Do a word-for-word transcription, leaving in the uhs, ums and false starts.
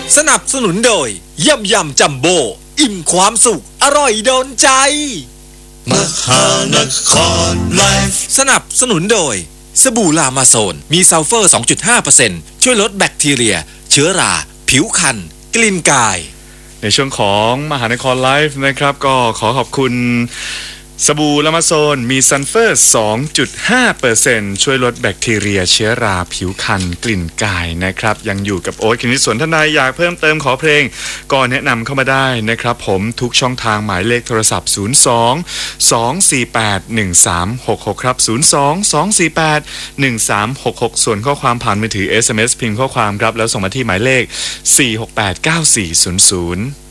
สนับสนุนโดยยำยำจัมโบ้อิ่มความสุขอร่อยโดนใจมหานครไลฟ์สนับสนุนโดยสบู่ลามาโซนมีซัลเฟอร์ สองจุดห้าเปอร์เซ็นต์ ช่วยลดแบคทีเรียเชื้อราผิวคันกลิ่นกายในช่วงของมหานครไลฟ์นะครับก็ขอขอบคุณสบู่ลามาโซนมีซัลเฟอร์ สองจุดห้าเปอร์เซ็นต์ ช่วยลดแบคทีเรียเชื้อราผิวคันกลิ่นกายนะครับยังอยู่กับโอ๊ตคณิตสวนท่านใดอยากเพิ่มเติมขอเพลงก็แนะนำเข้ามาได้นะครับผมทุกช่องทางหมายเลขโทรศัพท์ ศูนย์ สอง สอง สี่ แปด หนึ่ง สาม หก หก ครับ ศูนย์ สอง สอง สี่ แปด หนึ่ง สาม หก หก ส่วนข้อความผ่านมือถือ เอส เอ็ม เอส พิมพ์ข้อความครับแล้วส่งมาที่หมายเลข สี่ หก แปด เก้า สี่ ศูนย์ ศูนย์